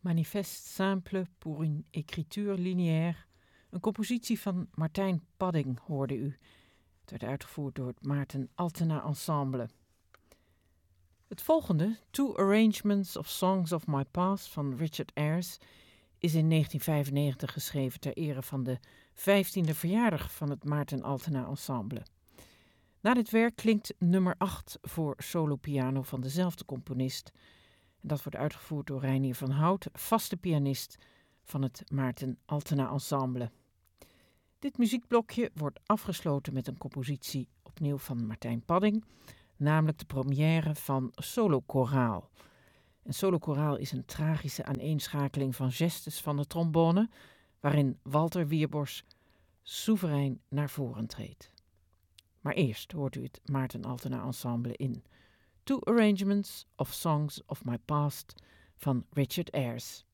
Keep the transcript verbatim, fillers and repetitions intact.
Manifeste simple pour une écriture linéaire. Een compositie van Martijn Padding hoorde u. Het werd uitgevoerd door het Maarten Altena Ensemble. Het volgende, Two Arrangements of Songs of My Past van Richard Ayres, is in negentien vijfennegentig geschreven ter ere van de vijftiende verjaardag van het Maarten Altena Ensemble. Na dit werk klinkt nummer acht voor solopiano van dezelfde componist. En dat wordt uitgevoerd door Reinier van Hout, vaste pianist van het Maarten Altena Ensemble. Dit muziekblokje wordt afgesloten met een compositie opnieuw van Martijn Padding, namelijk de première van Solo Koraal. Een solo koraal is een tragische aaneenschakeling van gestes van de trombone, waarin Walter Wierbos soeverein naar voren treedt. Maar eerst hoort u het Maarten Altena Ensemble in Two Arrangements of Songs of My Past van Richard Ayres.